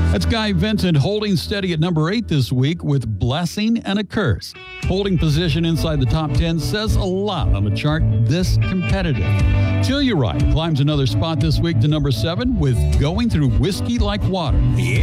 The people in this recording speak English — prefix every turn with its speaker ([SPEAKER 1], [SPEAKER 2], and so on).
[SPEAKER 1] That's Guy Vincent holding steady at number 8 this week with Blessing and a Curse. Holding position inside the top 10 says a lot on a chart this competitive. Telluride climbs another spot this week to number 7 with Going Through Whiskey Like Water.